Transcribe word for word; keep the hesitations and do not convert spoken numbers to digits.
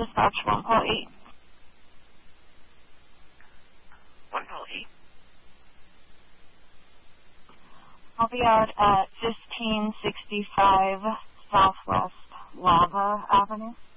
dispatch one call eight. One call eight. I'll be out at fifteen sixty-five Southwest Lava Avenue.